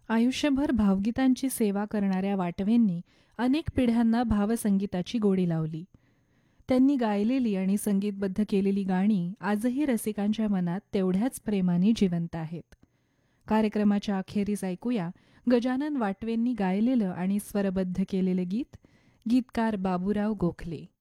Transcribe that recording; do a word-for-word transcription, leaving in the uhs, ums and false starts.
आयुष्यभर भावगीतांची सेवा करणाऱ्या वाटवेंनी अनेक पिढ्यांना भावसंगीताची गोडी लावली. त्यांनी गायलेली आणि संगीतबद्ध केलेली गाणी आजही रसिकांच्या मनात तेवढ्याच प्रेमाने जिवंत आहेत. कार्यक्रमाच्या अखेरीस ऐकूया गजानन वाटवेंनी गायलेलं आणि स्वरबद्ध केलेलं गीत, गीतकार बाबूराव गोखले.